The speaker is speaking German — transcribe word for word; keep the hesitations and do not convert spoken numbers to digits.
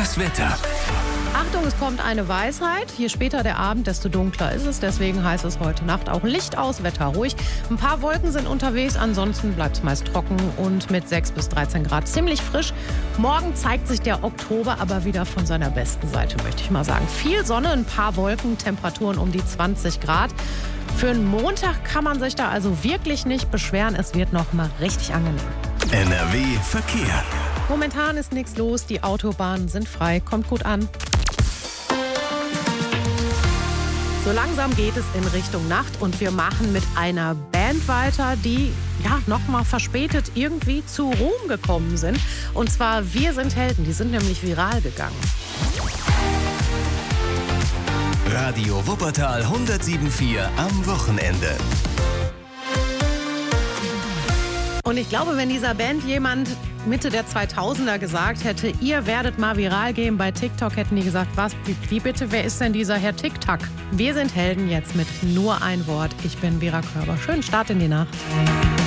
Das Wetter. Achtung, es kommt eine Weisheit. Je später der Abend, desto dunkler ist es. Deswegen heißt es heute Nacht auch Licht aus, Wetter ruhig. Ein paar Wolken sind unterwegs, ansonsten bleibt es meist trocken und mit sechs bis dreizehn Grad ziemlich frisch. Morgen zeigt sich der Oktober aber wieder von seiner besten Seite, möchte ich mal sagen. Viel Sonne, ein paar Wolken, Temperaturen um die zwanzig Grad. Für einen Montag kann man sich da also wirklich nicht beschweren. Es wird noch mal richtig angenehm. N R W Verkehr. Momentan ist nichts los, die Autobahnen sind frei, kommt gut an. So langsam geht es in Richtung Nacht und wir machen mit einer Band weiter, die ja noch mal verspätet irgendwie zu Ruhm gekommen sind. Und zwar Wir sind Helden, die sind nämlich viral gegangen. Radio Wuppertal hundertsieben Komma vier am Wochenende. Und ich glaube, wenn dieser Band jemand Mitte der zweitausender gesagt hätte, ihr werdet mal viral gehen bei TikTok, hätten die gesagt, was, wie, wie bitte, wer ist denn dieser Herr TikTok? Wir sind Helden jetzt mit nur ein Wort. Ich bin Vera Körber. Schönen Start in die Nacht.